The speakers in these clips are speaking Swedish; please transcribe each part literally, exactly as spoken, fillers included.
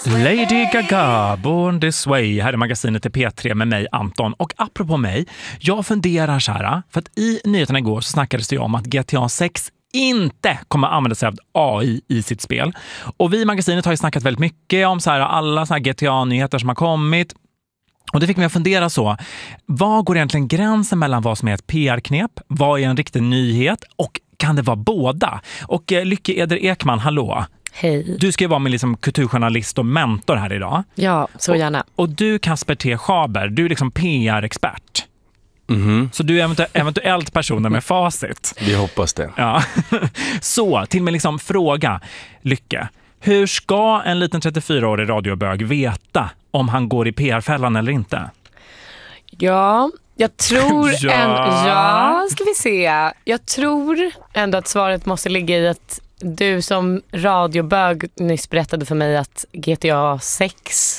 Lady Gaga, Born This Way. Här är magasinet i P tre med mig, Anton. Och apropå mig, jag funderar så här, för att i nyheterna igår så snackades det om att G T A sex inte kommer använda sig av A I i sitt spel. Och vi i magasinet har ju snackat väldigt mycket om så här, alla så här G T A-nyheter som har kommit. Och det fick mig att fundera så, vad går egentligen gränsen mellan vad som är ett P R-knep, vad är en riktig nyhet och kan det vara båda? Och eh, Lykke Eder Ekman, hallå. Hej. Du ska ju vara med liksom kulturjournalist och mentor här idag. Ja, så gärna. Och, och du, Kasper T. Schaber, du är liksom P R-expert. Mm-hmm. Så du är eventu- eventuellt personen med facit. Vi hoppas det. Ja. Så, till mig liksom fråga, Lykke. Hur ska en liten trettiofyraårig radiobög veta om han går i P R-fällan eller inte? Ja, jag tror... ja. En, ja, ska vi se. Jag tror ändå att svaret måste ligga i att du som radiobög nyss berättade för mig att G T A sex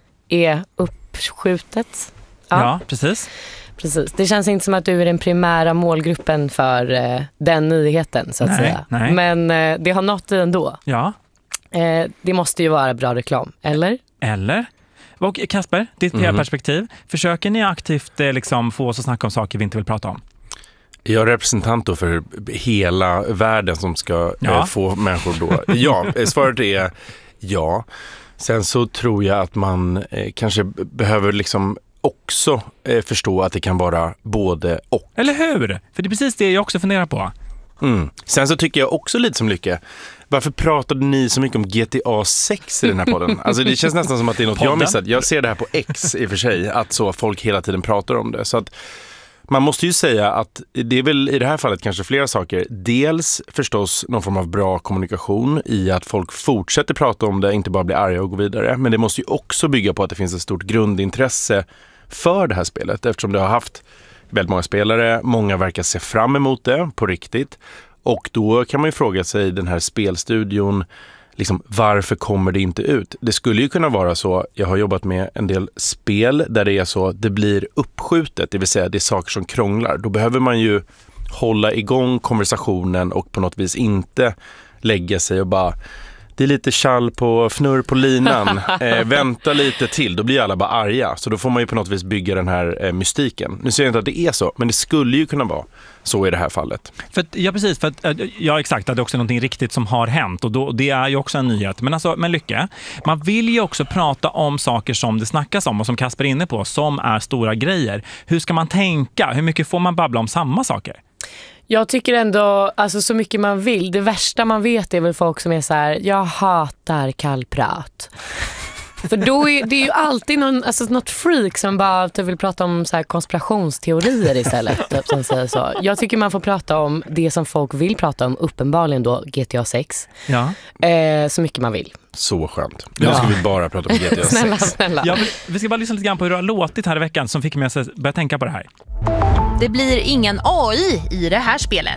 är uppskjutet. Ja, ja precis. Precis. Det känns inte som att du är den primära målgruppen för eh, den nyheten, så att nej, säga. Nej. Men eh, det har nått dig ändå. Ja. Eh, det måste ju vara bra reklam, eller? Eller? Och Kasper, ditt P R-perspektiv. Mm. Försöker ni aktivt eh, liksom, få oss att snacka om saker vi inte vill prata om? Jag är representant då för hela världen som ska ja. eh, få människor då. Ja, svaret är ja. Sen så tror jag att man eh, kanske behöver liksom också eh, förstå att det kan vara både och. Eller hur? För det är precis det jag också funderar på. Mm. Sen så tycker jag också lite som Lykke. Varför pratade ni så mycket om G T A sex i den här podden? Alltså det känns nästan som att det är något podden? jag missat. Jag ser det här på X i och för sig, att så folk hela tiden pratar om det. Så att man måste ju säga att det är väl i det här fallet kanske flera saker. Dels förstås någon form av bra kommunikation i att folk fortsätter prata om det, inte bara blir arga och gå vidare. Men det måste ju också bygga på att det finns ett stort grundintresse för det här spelet, eftersom det har haft väldigt många spelare. Många verkar se fram emot det på riktigt. Och då kan man ju fråga sig, den här spelstudion, liksom, varför kommer det inte ut? Det skulle ju kunna vara så, jag har jobbat med en del spel där det är så, det blir uppskjutet, det vill säga det är saker som krånglar. Då behöver man ju hålla igång konversationen och på något vis inte lägga sig och bara, det är lite kall på fnurr på linan, eh, vänta lite till, då blir alla bara arga. Så då får man ju på något vis bygga den här eh, mystiken. Nu säger jag inte att det är så, men det skulle ju kunna vara så i det här fallet. För att, ja, precis. För att, ja, exakt. Att det är också någonting riktigt som har hänt. Och då, det är ju också en nyhet. Men, alltså, men Lykke, man vill ju också prata om saker som det snackas om och som Kasper är inne på, som är stora grejer. Hur ska man tänka? Hur mycket får man babbla om samma saker? Jag tycker ändå, alltså så mycket man vill. Det värsta man vet är väl folk som är så här: jag hatar kallprat. För då är det är ju alltid någon, alltså något freak som bara typ vill prata om så här konspirationsteorier istället. Typ, som säger så. Jag tycker man får prata om det som folk vill prata om, uppenbarligen då G T A sex. Ja. Eh, så mycket man vill. Så skönt. Nu ska vi bara prata om G T A sex. Snälla, snälla. Ja, vi ska bara lyssna lite grann på hur det har låtit här i veckan som fick mig att börja tänka på det här. Det blir ingen A I i det här spelet.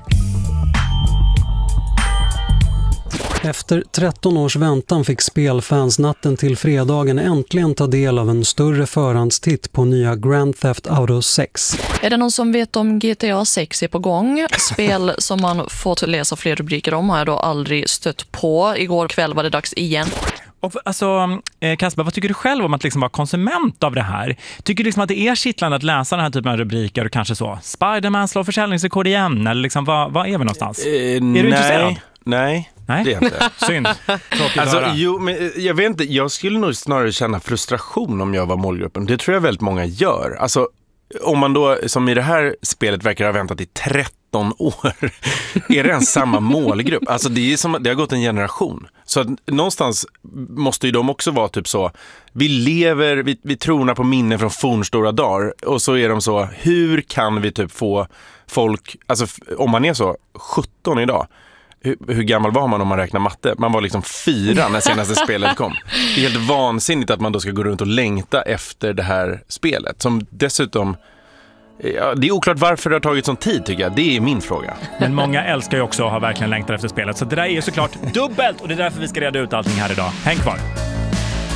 Efter tretton års väntan fick spelfans natten till fredagen äntligen ta del av en större förhandstitt på nya Grand Theft Auto sex. Är det någon som vet om G T A sex är på gång? Spel som man fått läsa fler rubriker om har jag då aldrig stött på. Igår kväll var det dags igen. Och alltså, Kasper, vad tycker du själv om att liksom vara konsument av det här? Tycker du liksom att det är kittlande att läsa den här typen av rubriker och kanske så? Spider-Man slår försäljningsrekord igen? Eller liksom, vad, vad är vi någonstans? Eh, är du nej, intresserad? Nej, nej, det är inte. Synd. Tråkigt alltså, att höra. jo, men jag vet inte, jag skulle nog snarare känna frustration om jag var målgruppen. Det tror jag väldigt många gör. Alltså, om man då, som i det här spelet verkar ha väntat i tretton år, är det en samma målgrupp? Alltså det är som, det har gått en generation. Så att någonstans måste ju de också vara typ så, vi lever, vi, vi tronar på minnen från fornstora dagar, och så är de så, hur kan vi typ få folk, alltså om man är så sjutton idag, hur, hur gammal var man om man räknar matte? Man var liksom fyra när senaste spelet kom. Det är helt vansinnigt att man då ska gå runt och längta efter det här spelet, som dessutom, ja, det är oklart varför det har tagit sån tid, tycker jag. Det är min fråga. Men många älskar ju också att ha verkligen längtat efter spelet. Så det där är ju såklart dubbelt, och det är därför vi ska reda ut allting här idag. Häng kvar.